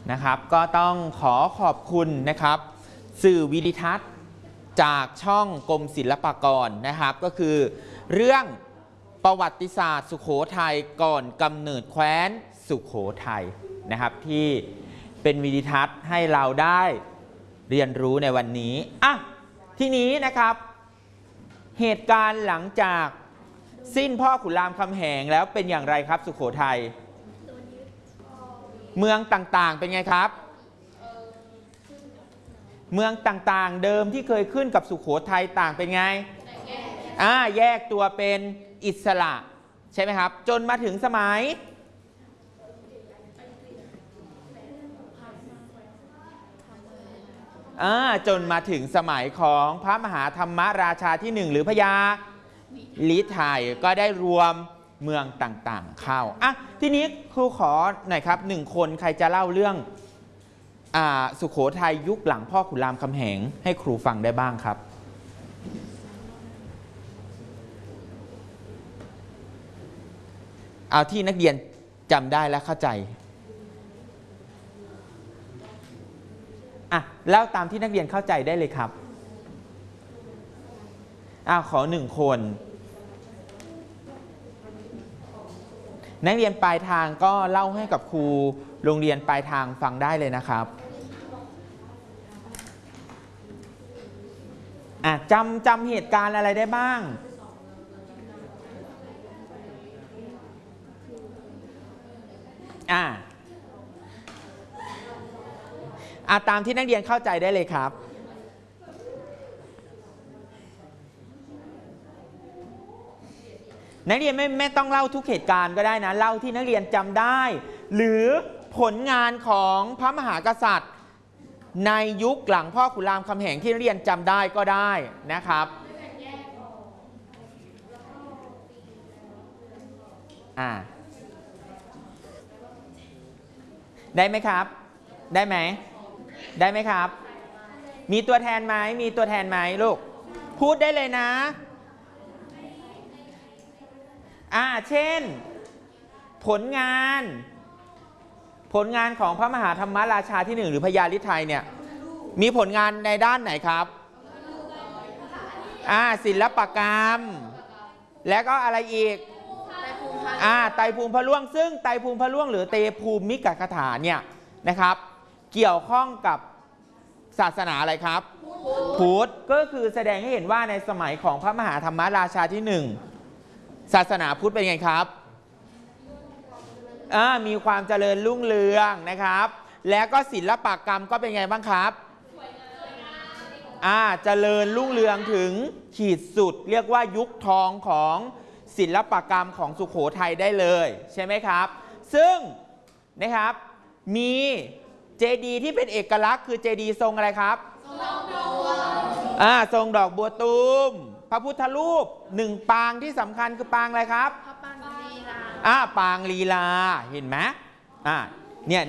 นะครับก็ต้องขอบคุณนะครับสื่อวิดิทัศน์จากช่องกรมศิลปากรนะครับก็คือเรื่องประวัติศาสตร์สุโขทัยก่อนกำเนิดแคว้นสุโขทัยนะครับที่เป็นวิดิทัศน์ให้เราได้เรียนรู้ในวันนี้ทีนี้นะครับเหตุการณ์หลังจากสิ้นพ่อขุนรามคำแหงแล้วเป็นอย่างไรครับสุโขทัยเมืองต่างๆเป็นไงครับเมืองต่างๆเดิมที่เคยขึ้นกับสุโขทัยต่างเป็นไงแยกตัวเป็นอิสระใช่ไหมครับจนมาถึงสมัยจนมาถึงสมัยของพระมหาธรรมราชาที่ 1หรือพญาลิทัยก็ได้รวมเมืองต่างๆเข้าทีนี้ครูขอหน่อยครับ1คนใครจะเล่าเรื่องสุโขทัยยุคหลังพ่อขุนรามคำแหงให้ครูฟังได้บ้างครับเอาที่นักเรียนจำได้และเข้าใจเล่าตามที่นักเรียนเข้าใจได้เลยครับขอ1คนนักเรียนปลายทางก็เล่าให้กับครูโรงเรียนปลายทางฟังได้เลยนะครับจำเหตุการณ์อะไรได้บ้างตามที่นักเรียนเข้าใจได้เลยครับนักเรียนไม่ต้องเล่าทุกเหตุการณ์ก็ได้นะเล่าที่นักเรียนจำได้หรือผลงานของพระมหากษัตริย์ในยุคหลังพ่อขุนรามคำแหงที่นักเรียนจำได้ก็ได้นะครับได้ไหมครับได้ไหมครับมีตัวแทนไหมลูกพูดได้เลยนะเช่นผลงานของพระมหาธรรมราชาที่ 1หรือพญาลิทัยเนี่ยมีผลงานในด้านไหนครับศิลปกรรมแล้วก็อะไรอีกไตรภูมิพระล่วงซึ่งไตรภูมิพระล่วงหรือเตภูมิกคาถาเนี่ยนะครับเกี่ยวข้องกับศาสนาอะไรครับพุทธก็คือแสดงให้เห็นว่าในสมัยของพระมหาธรรมราชาที่ 1ศาสนาพุทธเป็นไงครับมีความเจริญรุ่งเรืองนะครับแล้วก็ศิลปกรรมก็เป็นไงบ้างครับเจริญรุ่งเรืองถึงขีดสุดเรียกว่ายุคทองของศิลปกรรมของสุโขทัยได้เลยใช่ไหมครับซึ่งนะครับมีเจดีย์ที่เป็นเอกลักษณ์คือเจดีย์ทรงอะไรครับทรงดอกบัวตูมพระพุทธรูป1ปางที่สำคัญคือปางอะไรครับปางลีลาเห็นไหมเนี่ย